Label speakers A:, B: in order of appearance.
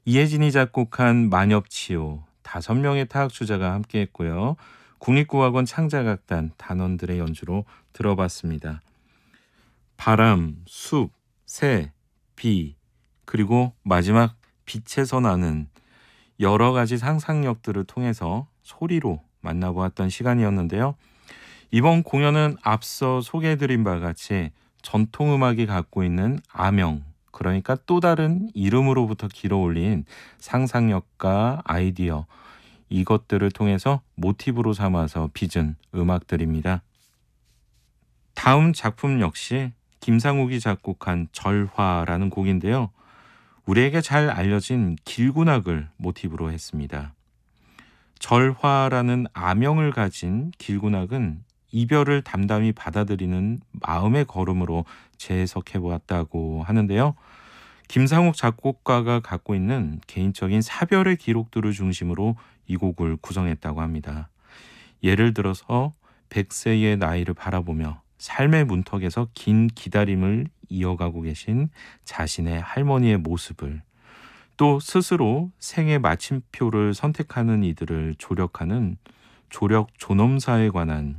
A: 이혜진이 작곡한 만엽치오 5명의 타악주자가 함께했고요. 국립국악원 창작악단 단원들의 연주로 들어봤습니다. 바람, 숲, 새, 비, 그리고 마지막 빛에서 나는 여러 가지 상상력들을 통해서 소리로 만나보았던 시간이었는데요. 이번 공연은 앞서 소개해드린 바와 같이 전통음악이 갖고 있는 아명, 그러니까 또 다른 이름으로부터 길어올린 상상력과 아이디어, 이것들을 통해서 모티브로 삼아서 빚은 음악들입니다. 다음 작품 역시 김상욱이 작곡한 절화라는 곡인데요. 우리에게 잘 알려진 길군악을 모티브로 했습니다. 절화라는 아명을 가진 길군악은 이별을 담담히 받아들이는 마음의 걸음으로 재해석해 보았다고 하는데요. 김상욱 작곡가가 갖고 있는 개인적인 사별의 기록들을 중심으로 이 곡을 구성했다고 합니다. 예를 들어서 100세의 나이를 바라보며 삶의 문턱에서 긴 기다림을 이어가고 계신 자신의 할머니의 모습을, 또 스스로 생애 마침표를 선택하는 이들을 조력하는 조력 존엄사에 관한